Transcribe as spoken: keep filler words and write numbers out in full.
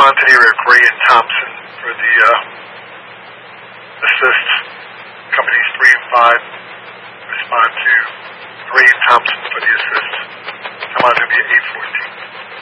respond to the area of Gray and Thompson for the uh, assists. Companies three and five respond to Gray and Thompson for the assists. Come on, it'll be eight fourteen.